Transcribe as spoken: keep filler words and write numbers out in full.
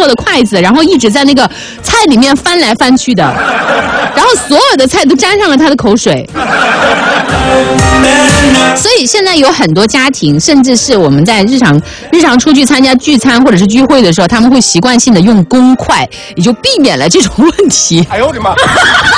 的筷子，然后一直在那个菜里面翻来翻去的，然后所有的菜都沾上了他的口水。所以现在有很多家庭，甚至是我们在日常日常出去参加聚餐或者是聚会的时候，他们会习惯性的用公筷，也就避免了这种问题。 哎呦我的妈！